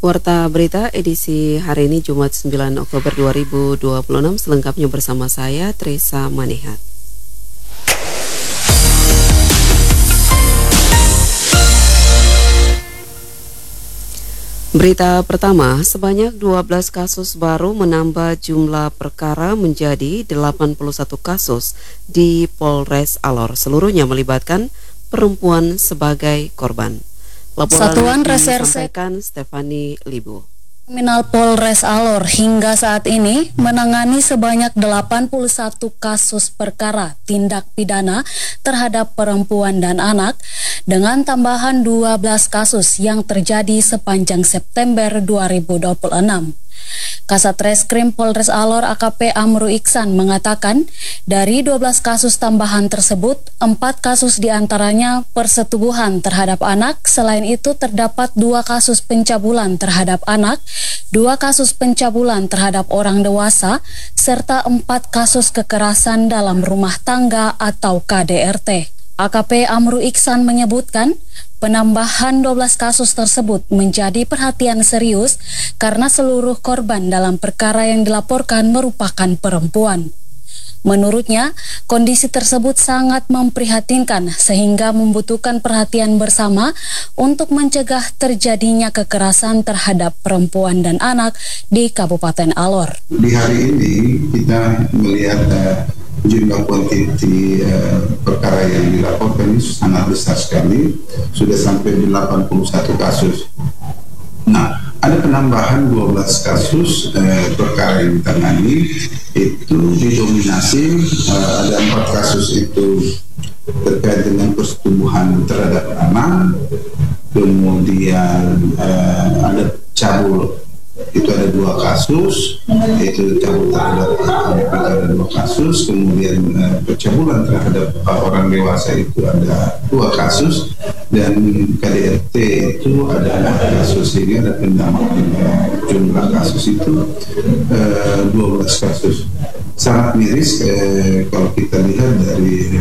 Warta Berita edisi hari ini Jumat 9 Oktober 2026 selengkapnya bersama saya Teresa Manehat. Berita pertama, sebanyak 12 kasus baru menambah jumlah perkara menjadi 81 kasus di Polres Alor. Seluruhnya melibatkan perempuan sebagai korban. Laporan Satuan Reserse disampaikan Stefani Libu. Kriminal Polres Alor hingga saat ini menangani sebanyak 81 kasus perkara tindak pidana terhadap perempuan dan anak dengan tambahan 12 kasus yang terjadi sepanjang September 2026. Kasat Reskrim Polres Alor AKP Amru Iksan mengatakan dari 12 kasus tambahan tersebut, 4 kasus diantaranya persetubuhan terhadap anak. Selain itu terdapat 2 kasus pencabulan terhadap anak, 2 kasus pencabulan terhadap orang dewasa, serta 4 kasus kekerasan dalam rumah tangga atau KDRT. AKP Amru Iksan menyebutkan penambahan 12 kasus tersebut menjadi perhatian serius karena seluruh korban dalam perkara yang dilaporkan merupakan perempuan. Menurutnya, kondisi tersebut sangat memprihatinkan sehingga membutuhkan perhatian bersama untuk mencegah terjadinya kekerasan terhadap perempuan dan anak di Kabupaten Alor. Di hari ini kita melihat jumlah kuantiti perkara yang dilaporkan ini sangat besar sekali, sudah sampai 81 kasus. Nah, ada penambahan 12 kasus perkara yang ditangani, itu didominasi ada 4 kasus itu terkait dengan persetubuhan terhadap anak, kemudian ada cabul, itu ada 2 kasus, itu cabul terhadap anak ada 2 kasus, kemudian percabulan terhadap orang dewasa itu ada 2 kasus, dan KDRT itu ada 4 kasus, sehingga ada penambahan jumlah kasus itu 12 kasus. Sangat miris kalau kita lihat dari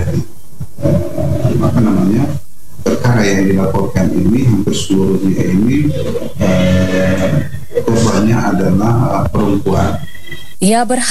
perkara yang dilaporkan ini, hampir seluruhnya ini korbannya adalah perempuan. Ia